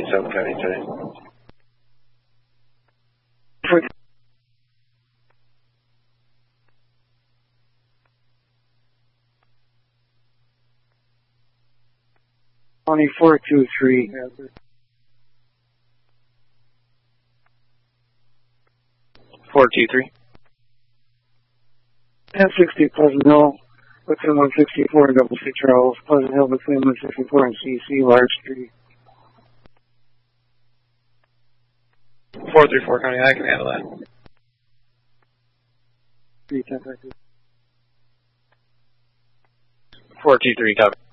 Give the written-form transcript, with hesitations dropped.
27 County today. 2423. 423. 1060 Pleasant Hill, between 164 and 66 Charles. Pleasant Hill between 164 and CC, Large Street. 434 County, I can handle that. 310. 423, copy.